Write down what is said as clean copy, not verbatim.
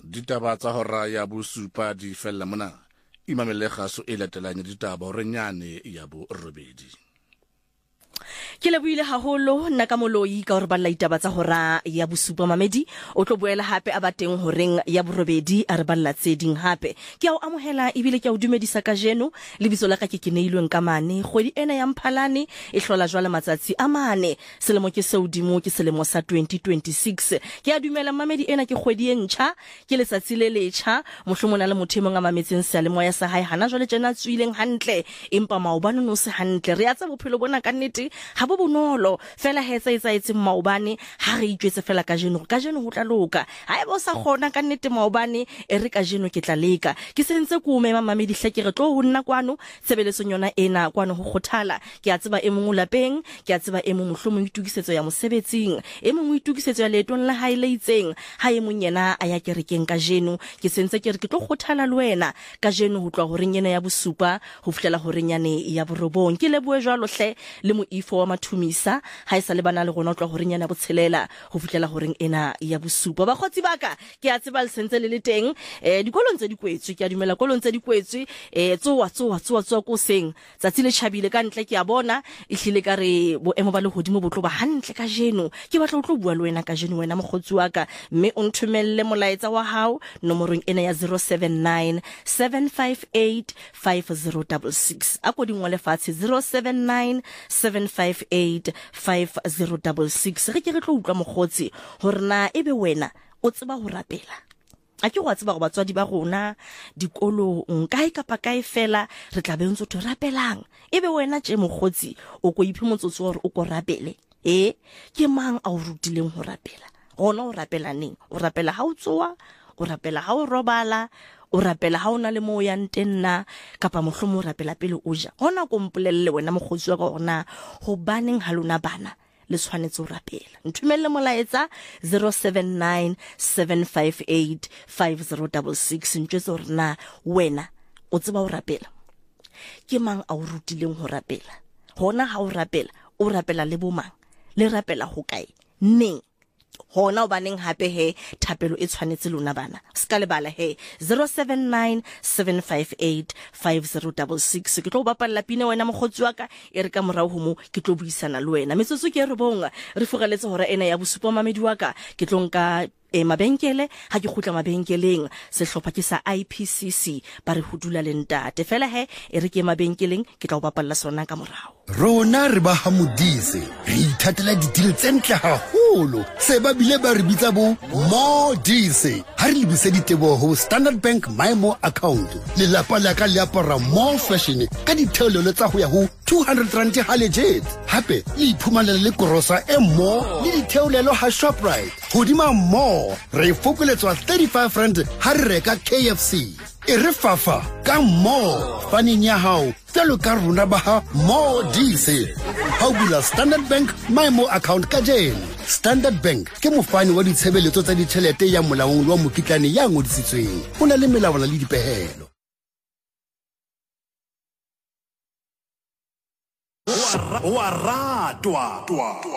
ditaba tsa hora ya bosupa di fella mona imamele kgaso e latelang ditaba hore nyane ya bo robedi. Ke leboile haholo nna ka moloi ka hore ba la itaba tsa hora ya bosupa mamedi o tlo boela hape a bateng horeng ya borobedi a re balla tseding hape ke a o amohela ebile ke a o dumedisa ka jeno lebitso la ka ke neilweng ka mane kgwedi ena ya Mphalane e hlola jwale matsatsi a mane selemo ke seudimo ke selemo sa 2026 ke a dumela mamedi ena ke kgwedi e ntjha ke letsatsi le letjha mohlomona le mothemong a mametseng se le moya sa hae hana jwale tjena tswileng hantle empa maobane no se hantle re a tsa bophelo bona ka nnete ha bo bonolo fela hetsa etsaetse maobane ha re itjetse fela ka jeno ho tla loka ha eba o sa khona ka nnete maobane e re ka jeno ke tla leka ke sentse ko mema mamedi hle ke re tlo ho nna kwano tshebeletsong yona ena kwano ho khothala ke a tseba e mong lapeng ke a tseba e mong mohlomong itukisetso ya mosebetsing e mong itukisetso ya letong la hae le itseng ha e mong yena a ya kerekeng ka jeno ke sentse ke re ke tlo khothala le wena ka jeno ho tloa ho reng yena ya bosupa ho fihlela ho reng yane ya borobong ke leboe jwalo hle le moifo wa Thumisa ha e sa le bana le rona o tloa ho reng yana botshelela ho fihlela ho reng ena ya bosupa ba khotsi baka ke a tseba le sentse le teng dikolong tse di kwetswe ke a dumela kolong tse di kwetswe tsoa ko seng tsatsi le chabile ka ntle ke a bona e hlile ka re boemo ba le hodimo botlo ba hantle ka jeno ke batla o tlo bua le wena ka jeno wena mogotsi wa ka mme o nthumelle molaetsa wa hao nomorong ena ya 079 758 5066 a ko dingwa lefatshe 079 758 5066 re ke re tlo utlwa mogotsi hore na ebe wena o tseba ho rapela a ke go tseba go batswadi ba rona dikolong kae kapa kae fela re tla be ntse o rapelang ebe wena tje mogotsi o go iphe motsotso hore o go rapele ke mang a o rutileng ho rapela gona o rapela neng o rapela ha o tsoa o rapela ha o robala o rapela ha ona le mo ya ntenna kapa mohlomo o rapela pele o ja hona ko mpolelle wena mogotsi wa ka ona ho baneng ha lona bana le tshwanetse o rapela nthumelle molaetsa 079 758 5066 ntjetse hore na wena o tseba o rapela ke mang a o rutileng ho rapela hona ha o rapela le bomang le rapela ho kae neng hona o baneng hape thapelo e tshwanetse lona bana ska lebala 079 758 5066 ke tlo bapalla pina wena mogotsi wa ka e re ka morao ho mo ke tlo buisana le wena metsotso ke re bonga re fogaletse hore ena ya bosupa mamedi wa ka ke tlo nka mabenkele ha ke khutla mabenkeleng sehlopha ke sa IPCC ba re hudula le ntate fela e re ke mabenkeleng ke tla o bapalla sona ka morao rona re ba hamodise re ithatela ditiro tse ntle haholo se ba bile ba re bitsa bo modise ha re lebise ditebo ho Standard Bank MyMo account le lapa la ka le apara more fashion ka ditheolelo tsa ho ya ho 200 rand ha legit hape le iphumanela le korosa e mo le ditheolelo ha Shoprite hodima mo re fokoletswa 35 rand ha re reka KFC e re fafa ka mo faneng ya hao tlo ka runa ba ha modise ha o bula Standard Bank MyMo account ka jeno Standard Bank ke mofani wa ditshebeletso tsa ditšhelete ya molaong wa mokitlane ya ngodisitsweng o na le melawana le dipehelo wa ratwa